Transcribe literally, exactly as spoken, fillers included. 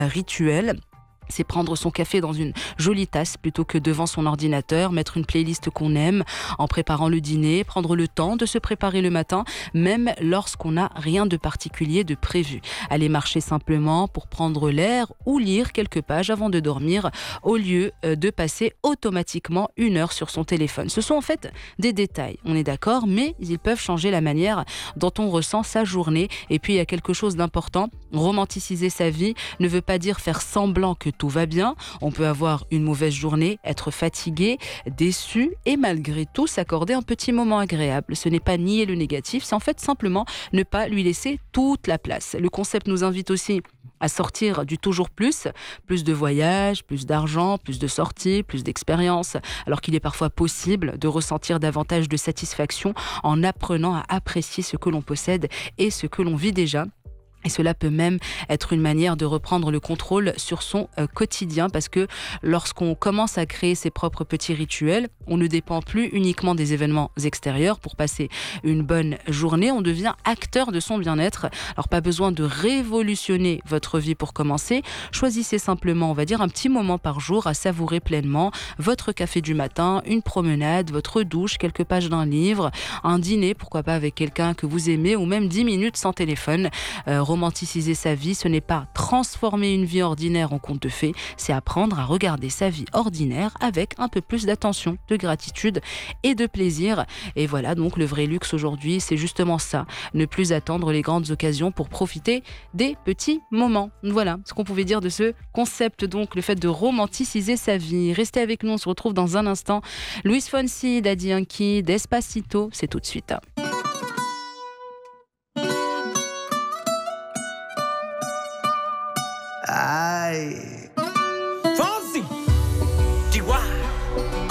rituel. C'est prendre son café dans une jolie tasse plutôt que devant son ordinateur, mettre une playlist qu'on aime en préparant le dîner, prendre le temps de se préparer le matin, même lorsqu'on n'a rien de particulier de prévu. Aller marcher simplement pour prendre l'air ou lire quelques pages avant de dormir au lieu de passer automatiquement une heure sur son téléphone. Ce sont en fait des détails, on est d'accord, mais ils peuvent changer la manière dont on ressent sa journée. Et puis il y a quelque chose d'important, romanticiser sa vie ne veut pas dire faire semblant que tout va bien. On peut avoir une mauvaise journée, être fatigué, déçu et malgré tout s'accorder un petit moment agréable. Ce n'est pas nier le négatif, c'est en fait simplement ne pas lui laisser toute la place. Le concept nous invite aussi à sortir du toujours plus, plus de voyages, plus d'argent, plus de sorties, plus d'expériences, alors qu'il est parfois possible de ressentir davantage de satisfaction en apprenant à apprécier ce que l'on possède et ce que l'on vit déjà. Et cela peut même être une manière de reprendre le contrôle sur son euh, quotidien, parce que lorsqu'on commence à créer ses propres petits rituels, on ne dépend plus uniquement des événements extérieurs pour passer une bonne journée, on devient acteur de son bien-être. Alors pas besoin de révolutionner votre vie pour commencer, choisissez simplement, on va dire, un petit moment par jour à savourer pleinement, votre café du matin, une promenade, votre douche, quelques pages d'un livre, un dîner, pourquoi pas avec quelqu'un que vous aimez, ou même dix minutes sans téléphone. Euh, Romanticiser sa vie, ce n'est pas transformer une vie ordinaire en conte de fées, c'est apprendre à regarder sa vie ordinaire avec un peu plus d'attention, de gratitude et de plaisir. Et voilà, donc le vrai luxe aujourd'hui, c'est justement ça, ne plus attendre les grandes occasions pour profiter des petits moments. Voilà ce qu'on pouvait dire de ce concept, donc le fait de romanticiser sa vie. Restez avec nous, on se retrouve dans un instant. Luis Fonsi, Daddy Yankee, Despacito, c'est tout de suite. Ay,